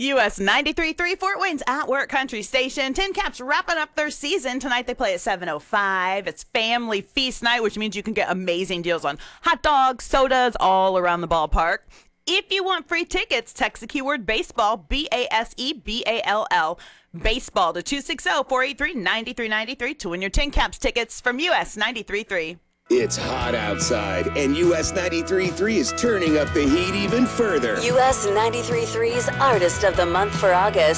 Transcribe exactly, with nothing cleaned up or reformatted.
U S ninety-three point three Fort Wayne's At Work Country Station. Tin Caps wrapping up their season. Tonight they play at seven oh five. It's family feast night, which means you can get amazing deals on hot dogs, sodas, all around the ballpark. If you want free tickets, text the keyword baseball, B A S E B A L L, baseball to two six zero, four eight three, nine three nine three to win your Tin Caps tickets from U S ninety-three point three. It's hot outside, and U S ninety-three point three is turning up the heat even further. U S ninety-three point three's Artist of the Month for August.